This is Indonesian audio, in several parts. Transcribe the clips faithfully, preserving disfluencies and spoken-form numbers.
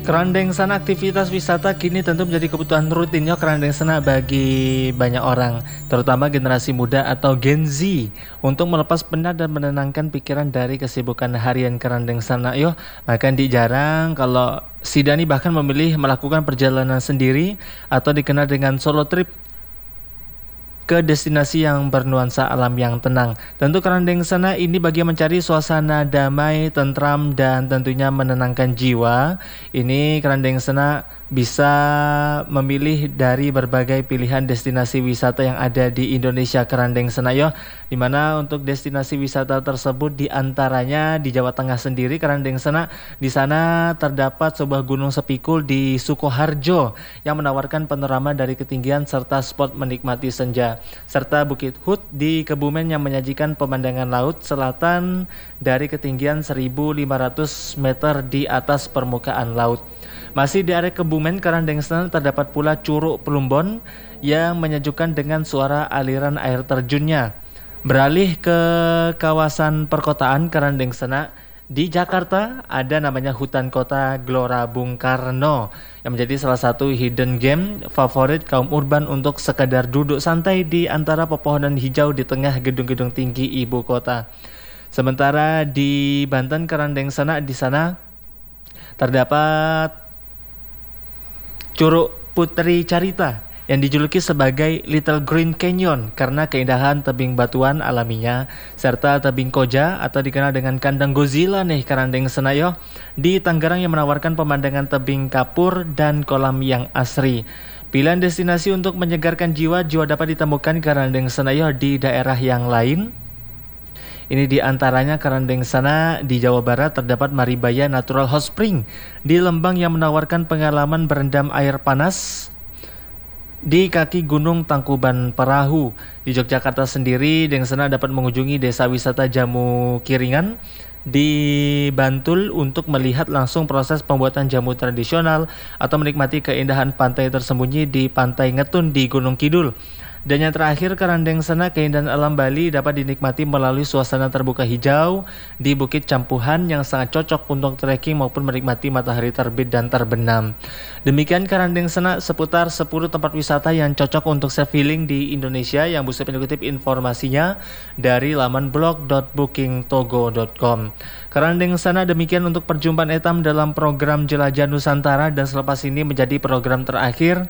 Kerandeng Sana, aktivitas wisata kini tentu menjadi kebutuhan rutinnya Kerandeng Sana bagi banyak orang, terutama generasi muda atau Gen Z, untuk melepas penat dan menenangkan pikiran dari kesibukan harian Kerandeng Sana. Yo, maka di jarang kalau si Dani bahkan memilih melakukan perjalanan sendiri atau dikenal dengan solo trip ke destinasi yang bernuansa alam yang tenang. Tentu Kerandeng Sana ini bagi yang mencari suasana damai, tentram, dan tentunya menenangkan jiwa. Ini Kerandeng Sana bisa memilih dari berbagai pilihan destinasi wisata yang ada di Indonesia Kerandeng Sana yo. Dimana untuk destinasi wisata tersebut diantaranya di Jawa Tengah sendiri Kerandeng Sana. Di sana terdapat sebuah gunung sepikul di Sukoharjo yang menawarkan panorama dari ketinggian serta spot menikmati senja, serta Bukit Hut di Kebumen yang menyajikan pemandangan laut selatan dari ketinggian seribu lima ratus meter di atas permukaan laut. Masih di area Kebumen Kerandeng Sana terdapat pula Curug Plumbon yang menyejukkan dengan suara aliran air terjunnya. Beralih ke kawasan perkotaan Kerandeng Sana, di Jakarta ada namanya Hutan Kota Gelora Bung Karno yang menjadi salah satu hidden gem favorit kaum urban untuk sekadar duduk santai di antara pepohonan hijau di tengah gedung-gedung tinggi ibu kota. Sementara di Banten Kerandeng Sana, di sana terdapat Curug Putri Carita yang dijuluki sebagai Little Green Canyon karena keindahan tebing batuan alaminya, serta tebing Koja atau dikenal dengan kandang Godzilla nih Kerandeng Sana yo, di Tangerang yang menawarkan pemandangan tebing kapur dan kolam yang asri. Pilihan destinasi untuk menyegarkan jiwa jiwa dapat ditemukan Kerandeng Sana yo di daerah yang lain. Ini diantaranya Kerandeng Sana di Jawa Barat terdapat Maribaya Natural Hot Spring di Lembang yang menawarkan pengalaman berendam air panas di kaki Gunung Tangkuban Perahu. Di Yogyakarta sendiri Deng Sana dapat mengunjungi desa wisata Jamu Kiringan di Bantul untuk melihat langsung proses pembuatan jamu tradisional atau menikmati keindahan pantai tersembunyi di Pantai Ngetun di Gunung Kidul. Dan yang terakhir Kerandeng Sana, keindahan alam Bali dapat dinikmati melalui suasana terbuka hijau di Bukit Campuhan yang sangat cocok untuk trekking maupun menikmati matahari terbit dan terbenam. Demikian Kerandeng Sana seputar sepuluh tempat wisata yang cocok untuk self healing di Indonesia yang Bu Supin kutip informasinya dari laman blog dot booking togo dot com. Kerandeng Sana demikian untuk perjumpaan etam dalam program Jelajah Nusantara, dan selepas ini menjadi program terakhir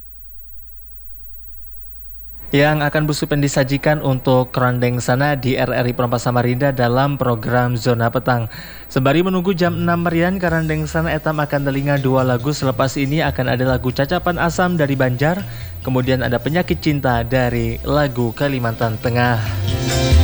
yang akan Bu Supin disajikan untuk Kerandeng Sana di R R I Perampas Samarinda dalam program Zona Petang. Sembari menunggu jam enam merian Kerandeng Sana etam akan telinga dua lagu. Selepas ini akan ada lagu Cacapan Asam dari Banjar, kemudian ada Penyakit Cinta dari lagu Kalimantan Tengah.